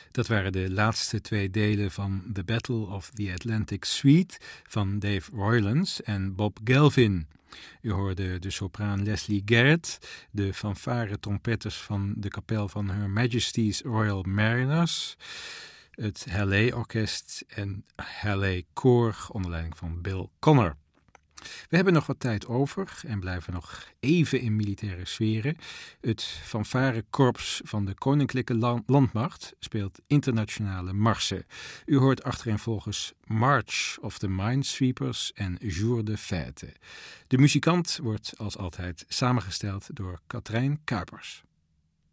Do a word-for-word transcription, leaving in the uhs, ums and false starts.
Dat waren de laatste twee delen van The Battle of the Atlantic Suite van Dave Roylance en Bob Gelvin. U hoorde de sopraan Leslie Garrett, de fanfare-trompetters van de kapel van Her Majesty's Royal Mariners, het Halle Orkest en Halle Koor onder leiding van Bill Connor. We hebben nog wat tijd over en blijven nog even in militaire sferen. Het fanfarekorps van de Koninklijke Landmacht speelt internationale marsen. U hoort achtereenvolgens March of the Minesweepers en Jour de Fête. De muzikant wordt als altijd samengesteld door Katrijn Kuipers.